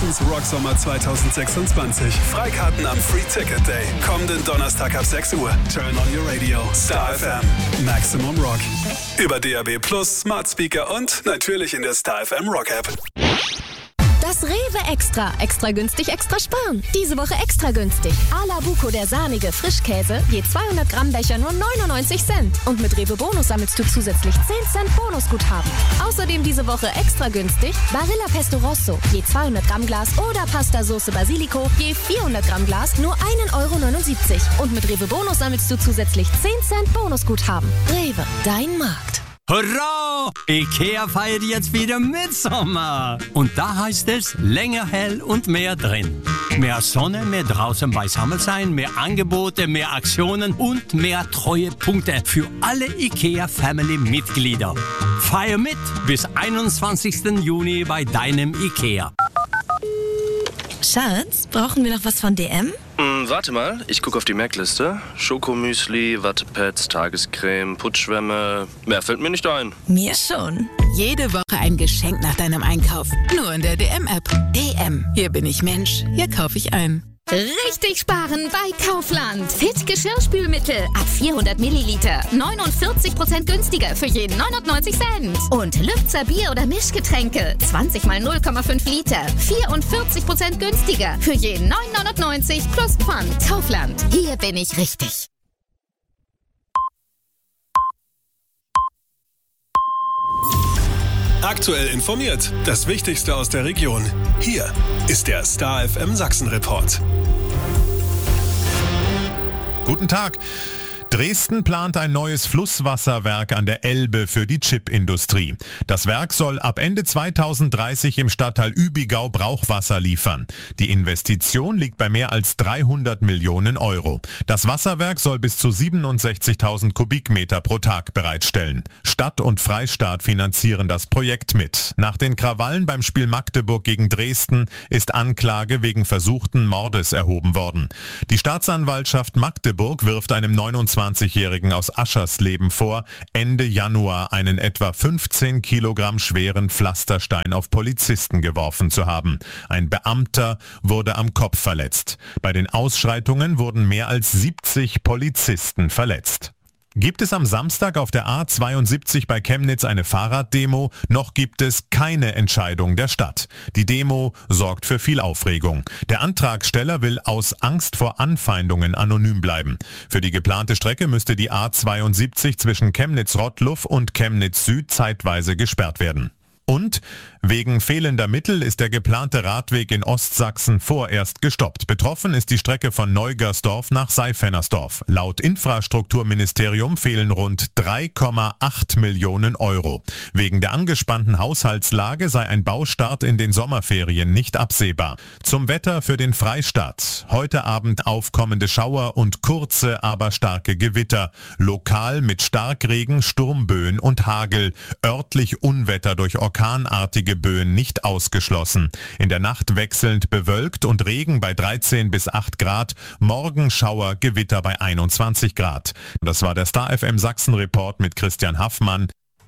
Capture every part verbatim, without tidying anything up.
Lass uns Rock Sommer zwanzig sechsundzwanzig. Freikarten am Free Ticket Day. Kommenden Donnerstag ab sechs Uhr. Turn on your radio. Star F M. Maximum Rock. Über D A B Plus, Smart Speaker und natürlich in der Star F M Rock App. Das Rewe Extra. Extra günstig, extra sparen. Diese Woche extra günstig. Ala Buco, der sahnige Frischkäse, je zweihundert Gramm Becher nur neunundneunzig Cent. Und mit Rewe Bonus sammelst du zusätzlich zehn Cent Bonusguthaben. Außerdem diese Woche extra günstig Barilla Pesto Rosso, je zweihundert Gramm Glas oder Pasta Soße Basilico, je vierhundert Gramm Glas nur ein Euro neunundsiebzig. Und mit Rewe Bonus sammelst du zusätzlich zehn Cent Bonusguthaben. Rewe, dein Markt. Hurra! IKEA feiert jetzt wieder Mitsommer. Und da heißt es länger hell und mehr drin. Mehr Sonne, mehr draußen beisammen sein, mehr Angebote, mehr Aktionen und mehr Treuepunkte für alle IKEA-Family-Mitglieder. Feier mit bis einundzwanzigsten Juni bei deinem IKEA. Schatz, brauchen wir noch was von D M? Hm, warte mal, ich gucke auf die Merkliste. Schokomüsli, Wattepads, Tagescreme, Putzschwämme. Mehr fällt mir nicht ein. Mir schon. Jede Woche ein Geschenk nach deinem Einkauf. Nur in der D M-App. D M. Hier bin ich Mensch. Hier kaufe ich ein. Richtig sparen bei Kaufland. Fit Geschirrspülmittel ab vierhundert Milliliter. neunundvierzig Prozent günstiger für jeden neunundneunzig Cent. Und Lübzer Bier- oder Mischgetränke. zwanzig mal null Komma fünf Liter. vierundvierzig Prozent günstiger für jeden neun neunundneunzig plus Pfand. Kaufland. Hier bin ich richtig. Aktuell informiert. Das Wichtigste aus der Region. Hier ist der Star F M Sachsen Report. Guten Tag. Dresden plant ein neues Flusswasserwerk an der Elbe für die Chipindustrie. Das Werk soll ab Ende zweitausenddreißig im Stadtteil Übigau Brauchwasser liefern. Die Investition liegt bei mehr als dreihundert Millionen Euro. Das Wasserwerk soll bis zu siebenundsechzigtausend Kubikmeter pro Tag bereitstellen. Stadt und Freistaat finanzieren das Projekt mit. Nach den Krawallen beim Spiel Magdeburg gegen Dresden ist Anklage wegen versuchten Mordes erhoben worden. Die Staatsanwaltschaft Magdeburg wirft einem neunundzwanzigjährigen aus Aschersleben vor, Ende Januar einen etwa fünfzehn Kilogramm schweren Pflasterstein auf Polizisten geworfen zu haben. Ein Beamter wurde am Kopf verletzt. Bei den Ausschreitungen wurden mehr als siebzig Polizisten verletzt. Gibt es am Samstag auf der A zweiundsiebzig bei Chemnitz eine Fahrraddemo? Noch gibt es keine Entscheidung der Stadt. Die Demo sorgt für viel Aufregung. Der Antragsteller will aus Angst vor Anfeindungen anonym bleiben. Für die geplante Strecke müsste die A zweiundsiebzig zwischen Chemnitz-Rottluff und Chemnitz-Süd zeitweise gesperrt werden. Und wegen fehlender Mittel ist der geplante Radweg in Ostsachsen vorerst gestoppt. Betroffen ist die Strecke von Neugersdorf nach Seifernersdorf. Laut Infrastrukturministerium fehlen rund drei Komma acht Millionen Euro. Wegen der angespannten Haushaltslage sei ein Baustart in den Sommerferien nicht absehbar. Zum Wetter für den Freistaat. Heute Abend aufkommende Schauer und kurze, aber starke Gewitter. Lokal mit Starkregen, Sturmböen und Hagel. Örtlich Unwetter durch orkanartige Böen nicht ausgeschlossen. In der Nacht wechselnd bewölkt und Regen bei dreizehn bis acht Grad. Morgen Schauer, Gewitter bei einundzwanzig Grad. Das war der Star F M Sachsen Report mit Christian Haffmann.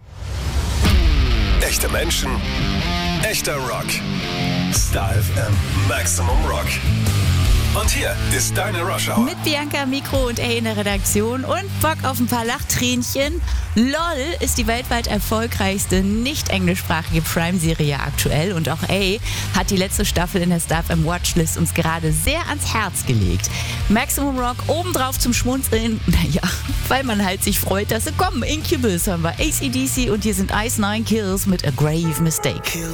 Echte Menschen, echter Rock. Star F M Maximum Rock. Und hier ist deine Rush Hour. Mit Bianca, Mikro und A in der Redaktion und Bock auf ein paar Lachtränchen. LOL ist die weltweit erfolgreichste nicht-englischsprachige Prime-Serie aktuell und auch A hat die letzte Staffel in der Star F M Watchlist uns gerade sehr ans Herz gelegt. Maximum Rock obendrauf zum Schmunzeln, naja, weil man halt sich freut, dass sie kommen. Incubus haben wir, A C D C und hier sind Ice Nine Kills mit A Grave Mistake.